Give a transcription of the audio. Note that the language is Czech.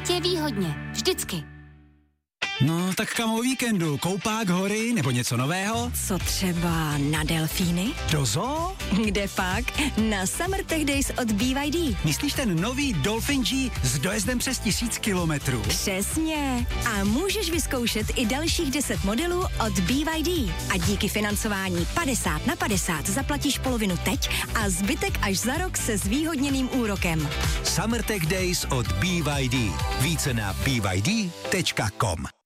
světě výhodně. Vždycky. No, tak kam o víkendu? Koupák, hory nebo něco nového? Co třeba na delfíny? Do zoo? Kde pak? Na Summer Tech Days od BYD. Myslíš ten nový Dolphin G s dojezdem přes 1000 kilometrů? Přesně. A můžeš vyzkoušet i dalších 10 modelů od BYD. A díky financování 50/50 zaplatíš polovinu teď a zbytek až za rok se zvýhodněným úrokem. Summer Tech Days od BYD. Více na byd.com.